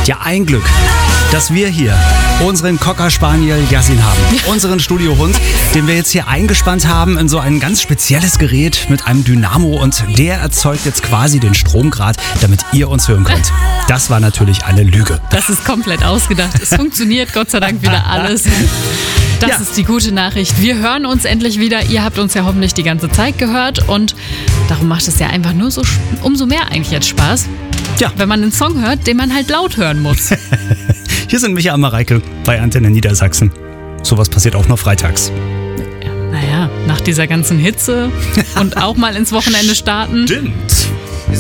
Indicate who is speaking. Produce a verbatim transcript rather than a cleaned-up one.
Speaker 1: Ja, ein Glück, dass wir hier unseren Cocker Spaniel Yassin haben. Unseren Studiohund, den wir jetzt hier eingespannt haben in so ein ganz spezielles Gerät mit einem Dynamo. Und der erzeugt jetzt quasi den Stromgrad, damit ihr uns hören könnt. Das war natürlich eine Lüge.
Speaker 2: Das ist komplett ausgedacht. Es funktioniert Gott sei Dank wieder alles. Das ja. ist die gute Nachricht. Wir hören uns endlich wieder. Ihr habt uns ja hoffentlich die ganze Zeit gehört. Und darum macht es ja einfach nur so umso mehr eigentlich jetzt Spaß. Ja. Wenn man einen Song hört, den man halt laut hören muss.
Speaker 1: Hier sind Micha und Mareike bei Antenne Niedersachsen. Sowas passiert auch nur freitags.
Speaker 2: Naja, nach dieser ganzen Hitze und auch mal ins Wochenende starten.
Speaker 1: Stimmt.